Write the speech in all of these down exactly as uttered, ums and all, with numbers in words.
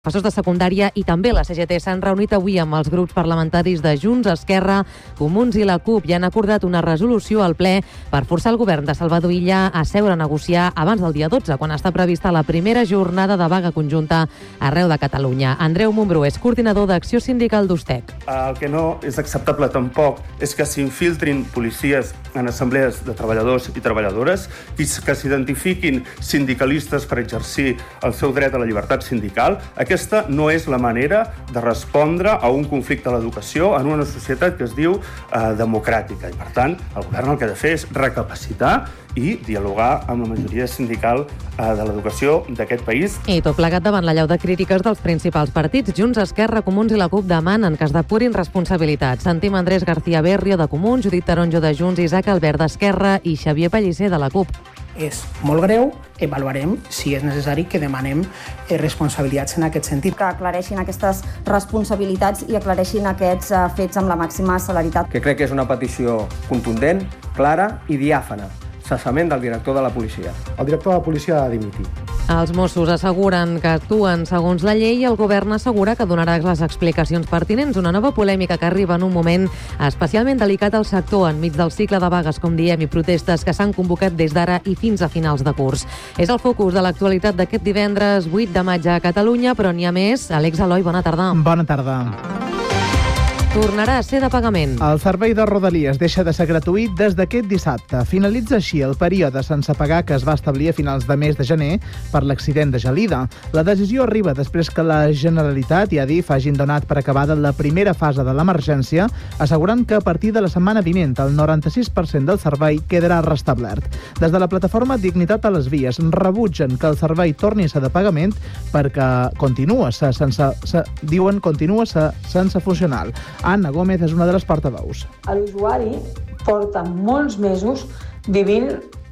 Professors de secundària i també la C G T s'han reunit avui amb els grups parlamentaris de Junts, Esquerra, Comuns i la CUP i han acordat una resolució al ple per forçar el govern de Salvador Illa a seure a negociar abans del dia dotze, quan està prevista la primera jornada de vaga conjunta arreu de Catalunya. Andreu Montbrú és coordinador d'Acció Sindical d'Ustec. El que no és acceptable tampoc és que s'infiltrin policies en assemblees de treballadors i treballadores, que s'identifiquin sindicalistes per exercir el seu dret a la llibertat sindical. Aquesta no és la manera de respondre a un conflicte a l'educació en una societat que es diu eh, democràtica. I, per tant, el govern el que ha de fer és recapacitar i dialogar amb la majoria sindical eh, de l'educació d'aquest país. I tot plegat davant la llau de crítiques dels principals partits. Junts, Esquerra, Comuns i la CUP demanen que es depurin responsabilitats. Sentim Andrés García Berrio de Comuns, Judit Taronjo de Junts, Isaac Albert d'Esquerra i Xavier Pellicer de la CUP. És molt greu, avaluarem si és necessari que demanem responsabilitats en aquest sentit. Que aclareixin aquestes responsabilitats i aclareixin aquests fets amb la màxima celeritat. Que crec que és una petició contundent, clara i diàfana. Cessament del director de la policia. El director de la policia ha de dimitir. Els Mossos asseguren que actuen segons la llei i el govern assegura que donarà les explicacions pertinents. Una nova polèmica que arriba en un moment especialment delicat al sector enmig del cicle de vagues, com diem, i protestes que s'han convocat des d'ara i fins a finals de curs. És el focus de l'actualitat d'aquest divendres vuit de maig a Catalunya, però n'hi ha més. Àlex Eloi, bona tarda. Bona tarda. Tornarà a ser de pagament. El servei de Rodalies deixa de ser gratuït des d'aquest dissabte. Finalitza així el període sense pagar que es va establir a finals de mes de gener per l'accident de Gelida. La decisió arriba després que la Generalitat i Adif hagin donat per acabada la primera fase de l'emergència, assegurant que a partir de la setmana vinent el noranta-sis per cent del servei quedarà restablert. Des de la plataforma Dignitat a les Vies rebutgen que el servei torni a ser de pagament perquè continua ser sense, se, diuen continua ser sense funcional. Anna Gómez és una de les portaveus. L'usuari porta molts mesos vivint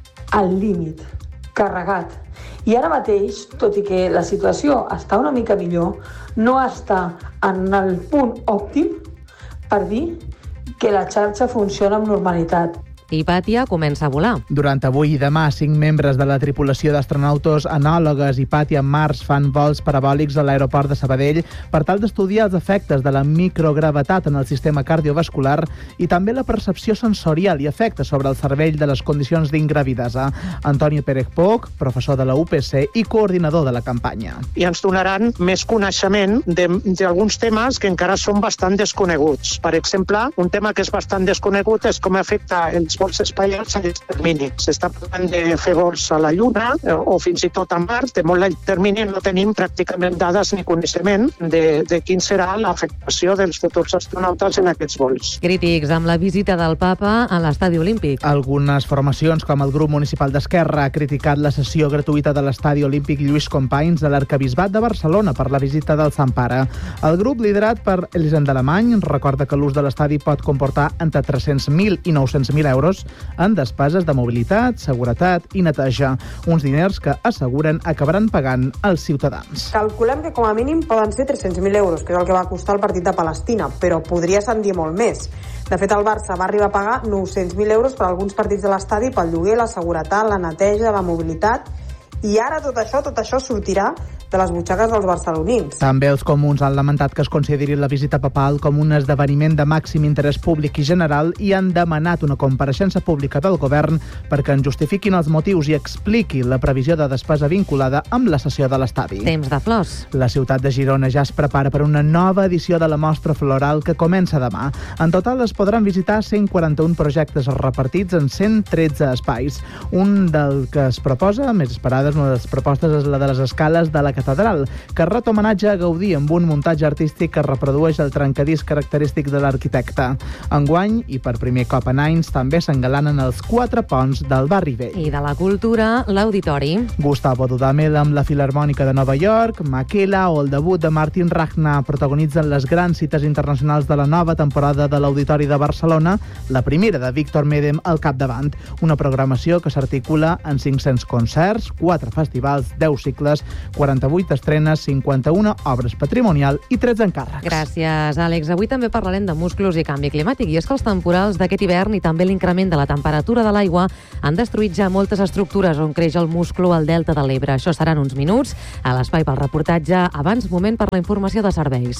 al límit, carregat. I ara mateix, tot i que la situació està una mica millor, no està en el punt òptim per dir que la xarxa funciona amb normalitat. Hipàtia comença a volar. Durant avui i demà, cinc membres de la tripulació d'astronautes, anòlogues Hipàtia Mars fan vols parabòlics a l'aeroport de Sabadell per tal d'estudiar els efectes de la microgravetat en el sistema cardiovascular i també la percepció sensorial i efectes sobre el cervell de les condicions d'ingravidesa. Antonio Pérez Poch, professor de la U P C i coordinador de la campanya. I ens donaran més coneixement d'alguns temes que encara són bastant desconeguts. Per exemple, un tema que és bastant desconegut és com afecta els vols espacials a llarg termini. S'està parlant de fer vols a la Lluna o fins i tot a Mart. De molt llarg termini no tenim pràcticament dades ni coneixement de, de quin serà l'afectació dels futurs astronautes en aquests vols. Crítics amb la visita del papa a l'estadi olímpic. Algunes formacions, com el grup municipal d'Esquerra, ha criticat la sessió gratuïta de l'estadi olímpic Lluís Companys de l'Arquebisbat de Barcelona per la visita del Sant Pare. El grup, liderat per Elisenda Alemany, recorda que l'ús de l'estadi pot comportar entre tres-cents mil i nou-cents mil euros en despeses de mobilitat, seguretat i neteja. Uns diners que asseguren acabaran pagant els ciutadans. Calculem que com a mínim poden ser tres-cents mil euros, que és el que va costar el partit de Palestina, però podria ascendir molt més. De fet, el Barça va arribar a pagar nou-cents mil euros per alguns partits de l'estadi pel lloguer, la seguretat, la neteja, la mobilitat, i ara tot això, tot això sortirà de les butxaques dels barcelonins. També els comuns han lamentat que es consideri la visita papal com un esdeveniment de màxim interès públic i general i han demanat una compareixença pública del govern perquè en justifiquin els motius i expliqui la previsió de despesa vinculada amb la cessió de l'estadi. Temps de flors. La ciutat de Girona ja es prepara per una nova edició de la mostra floral que comença demà. En total es podran visitar cent quaranta-un projectes repartits en cent tretze espais. Un del que es proposa, més esperades, una de les propostes és la de les escales de la catedral, que ret homenatge a Gaudí amb un muntatge artístic que reprodueix el trencadís característic de l'arquitecte. Enguany, i per primer cop en anys, també s'engalanen els quatre ponts del barri vell. I de la cultura, l'Auditori. Gustavo Dudamel amb la Filharmònica de Nova York, Maquila o el debut de Martin Rachna protagonitzen les grans cites internacionals de la nova temporada de l'Auditori de Barcelona, la primera de Víctor Medem al capdavant. Una programació que s'articula en cinc-cents concerts, quatre festivals, deu cicles, quaranta-vuit vuit estrenes, cinquanta-una obres patrimonial i tretze encàrrecs. Gràcies, Àlex. Avui també parlarem de musclos i canvi climàtic. I és que els temporals d'aquest hivern i també l'increment de la temperatura de l'aigua han destruït ja moltes estructures on creix el musclo al Delta de l'Ebre. Això seran uns minuts a l'espai pel reportatge. Abans, moment per la informació de serveis.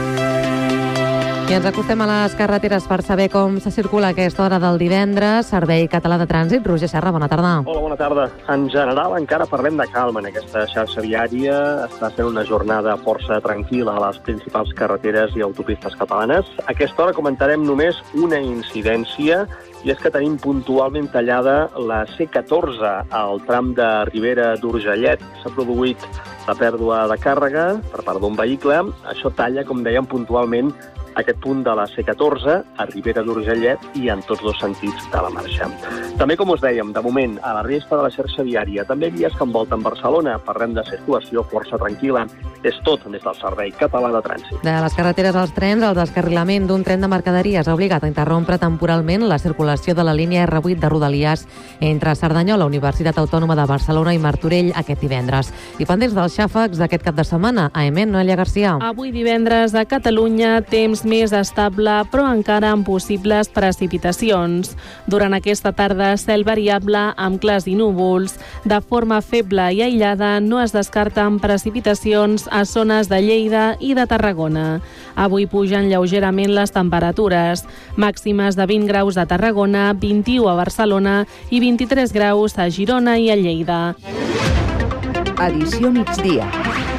I ens acostem a les carreteres per saber com se circula a aquesta hora del divendres. Servei Català de Trànsit. Roger Serra, bona tarda. Hola, bona tarda. En general, encara parlem de calma en aquesta xarxa viària. Està sent una jornada força tranquil·la a les principals carreteres i autopistes catalanes. A aquesta hora comentarem només una incidència, i és que tenim puntualment tallada la C catorze al tram de Ribera d'Urgellet. S'ha produït la pèrdua de càrrega per part d'un vehicle. Això talla, com dèiem, puntualment aquest punt de la C catorze a Ribera d'Urgellet i en tots dos sentits de la marxa. També, com us dèiem, de moment, a la resta de la xarxa viària, també vies que envolten Barcelona. Parlem de circulació força tranquil·la. És tot des del Servei Català de Trànsit. De les carreteres als trens, el descarrilament d'un tren de mercaderies ha obligat a interrompre temporalment la circulació de la línia erre vuit de Rodalies entre Cerdanyola, Universitat Autònoma de Barcelona i Martorell aquest divendres. I pendents dels xàfecs d'aquest cap de setmana, a Emen, Noelia Garcia. Avui divendres a Catalunya, temps més estable, però encara amb possibles precipitacions. Durant aquesta tarda, cel variable amb clars i núvols. De forma feble i aïllada, no es descarten precipitacions a zones de Lleida i de Tarragona. Avui pugen lleugerament les temperatures. Màximes de vint graus a Tarragona, vint-i-u a Barcelona i vint-i-tres graus a Girona i a Lleida. Edició migdia.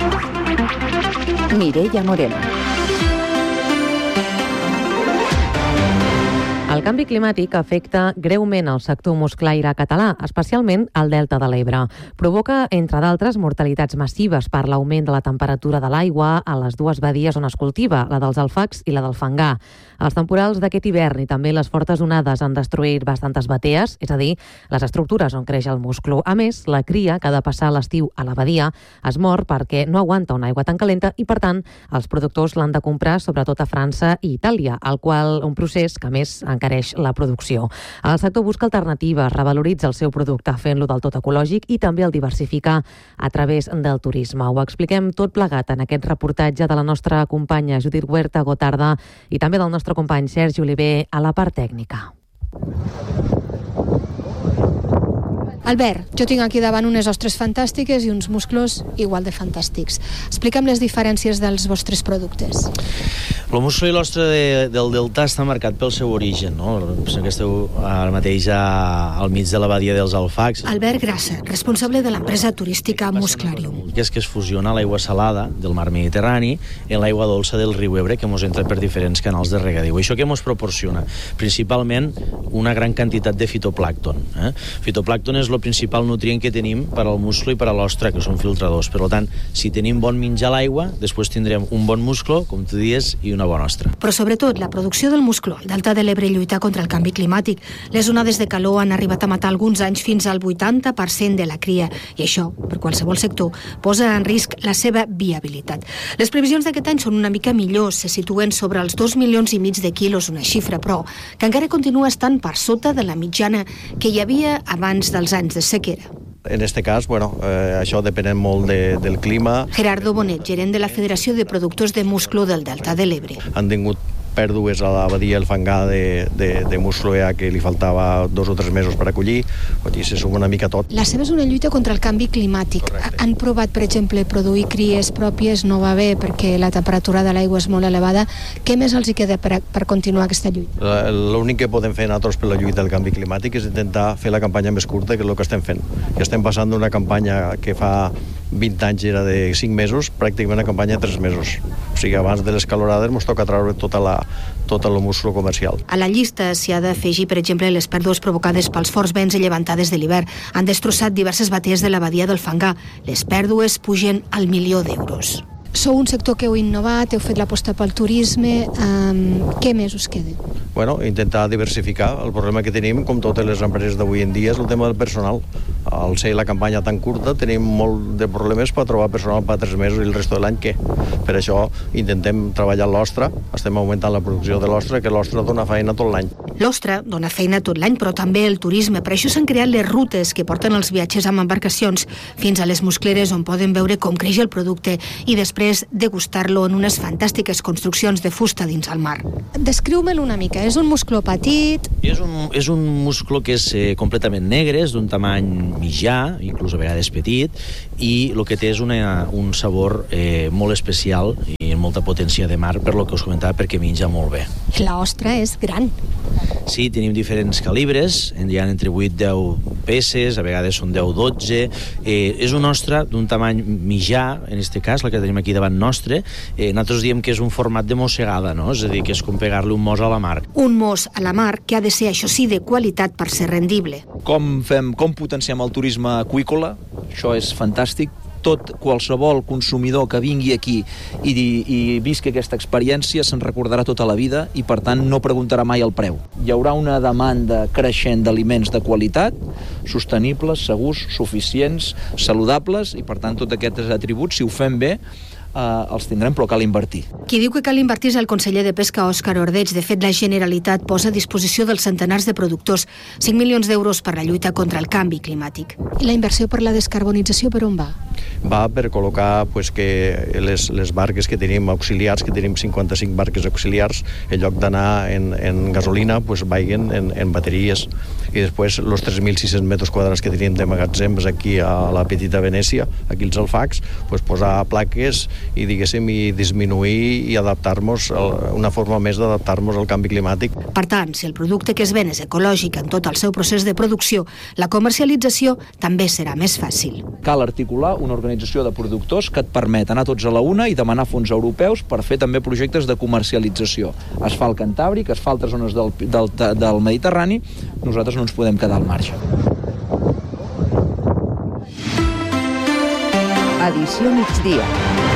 Mireia Moreno. El canvi climàtic afecta greument el sector musclaire català, especialment al Delta de l'Ebre. Provoca, entre d'altres, mortalitats massives per l'augment de la temperatura de l'aigua a les dues badies on es cultiva, la dels alfacs i la del fangar. Els temporals d'aquest hivern i també les fortes onades han destruït bastantes batees, és a dir, les estructures on creix el musclo. A més, la cria que ha de passar l'estiu a la badia es mor perquè no aguanta una aigua tan calenta i, per tant, els productors l'han de comprar sobretot a França i Itàlia, el qual un procés que, a més, encareix la producció. El sector busca alternatives, revaloritza el seu producte fent-lo del tot ecològic i també el diversifica a través del turisme. Ho expliquem tot plegat en aquest reportatge de la nostra companya Judit Huerta Gotarda i també del nostre company Sergi Oliver a la part tècnica. Albert, jo tinc aquí davant unes ostres fantàstiques i uns musclos igual de fantàstics. Explica'm les diferències dels vostres productes. El musclo i l'ostre de, del delta està marcat pel seu origen, no? Que esteu ara mateix a, al mig de la badia dels alfacs. Albert Grassa, responsable de l'empresa turística Musclarium. Que és que es fusiona l'aigua salada del mar Mediterrani en l'aigua dolça del riu Ebre, que ens entra per diferents canals de regadiu. Això que ens proporciona? Principalment una gran quantitat de fitoplàncton. Eh? Fitoplàncton és el principal nutrient que tenim per al musclo i per a l'ostre, que són filtradors. Per tant, si tenim bon menjar a l'aigua, després tindrem un bon musclo, com tu dies, i una bona ostra. Però sobretot, la producció del musclo al Delta de l'Ebre lluita contra el canvi climàtic. Les onades de calor han arribat a matar alguns anys fins al vuitanta per cent de la cria, i això, per qualsevol sector, posa en risc la seva viabilitat. Les previsions d'aquest any són una mica millors, se situen sobre els dos milions i mig de quilos, una xifra, però, que encara continua estant per sota de la mitjana que hi havia abans dels anys de sequera. En este cas, bueno, eh, això depèn molt de, del clima. Gerardo Bonet, gerent de la Federació de Productors de Musclo del Delta de l'Ebre. Han tingut pèrdues a la badia el fangar de, de, de musclo ja que li faltava dos o tres mesos per acollir, o sigui, se suma una mica tot. La seva és una lluita contra el canvi climàtic. Correcte. Han provat, per exemple, produir cries pròpies, no va bé perquè la temperatura de l'aigua és molt elevada. Què més els hi queda per, per continuar aquesta lluita? L'únic que podem fer nosaltres per la lluita del canvi climàtic és intentar fer la campanya més curta, que és el que estem fent. I estem passant d'una campanya que fa vint anys era de cinc mesos, pràcticament una campanya de tres mesos. O sigui, abans de les calorades ens toca treure tota la, tot el musclo comercial. A la llista s'hi ha d'afegir, per exemple, les pèrdues provocades pels forts vents i llevantades de l'hivern. Han destrossat diverses batees de la badia del fangar. Les pèrdues pugen al milió d'euros. Sou un sector que heu innovat, heu fet l'aposta pel turisme. Um, què més us queda? Bueno, intentar diversificar. El problema que tenim, com totes les empreses d'avui en dia, és el tema del personal. Al ser la campanya tan curta, tenim molt de problemes per trobar personal per tres mesos i el resto de l'any què? Per això intentem treballar l'ostre, estem augmentant la producció de l'ostre, que l'ostre dona feina tot l'any. L'ostra dona feina tot l'any, però també el turisme. Per això s'han creat les rutes que porten els viatgers amb embarcacions fins a les muscleres, on poden veure com creix el producte i després degustar-lo en unes fantàstiques construccions de fusta dins el mar. Descriu-me'l una mica. És un muscló petit? És un, és un muscló que és eh, completament negre, és d'un tamany mitjà, inclús a vegades petit, i el que té és una, un sabor eh, molt especial i amb molta potència de mar, per lo que us comentava, perquè menja molt bé. L'ostra és gran. Sí, tenim diferents calibres, hi ha entre vuit i deu peces, a vegades són deu dotze. Eh, és un ostra d'un tamany mitjà, en aquest cas, la que tenim aquí davant nostre. Eh, nosaltres diem que és un format de mossegada, no? És a dir, que és com pegar-li un mos a la mar. Un mos a la mar que ha de ser, això sí, de qualitat per ser rendible. Com fem, com potenciem el turisme aqüícola? Això és fantàstic. Tot, qualsevol consumidor que vingui aquí i, i visqui aquesta experiència se'n recordarà tota la vida i, per tant, no preguntarà mai el preu. Hi haurà una demanda creixent d'aliments de qualitat, sostenibles, segurs, suficients, saludables, i, per tant, tots aquests atributs, si ho fem bé, Uh, els tindrem, però cal invertir. Qui diu que cal invertir és el conseller de Pesca, Òscar Ordeig. De fet, la Generalitat posa a disposició dels centenars de productors cinc milions d'euros per la lluita contra el canvi climàtic. I la inversió per la descarbonització per on va? Va per col·locar pues, que les, les barques que tenim auxiliars, que tenim cinquanta-cinc barques auxiliars, en lloc d'anar en, en gasolina, pues, vagin en, en bateries. I després els tres mil sis-cents metres quadrats que tenim de magatzems aquí a la Petita Venècia, aquí als Alfacs, pues, posar plaques i, diguéssim, i disminuir i adaptar-nos, una forma més d'adaptar-nos al canvi climàtic. Per tant, si el producte que es ven és ecològic en tot el seu procés de producció, la comercialització també serà més fàcil. Cal articular una organització de productors que et permet anar tots a la una i demanar fons europeus per fer també projectes de comercialització. Es fa al Cantàbric, es fa a altres zones del, del, del Mediterrani, nosaltres no ens podem quedar al marge. Edició migdia.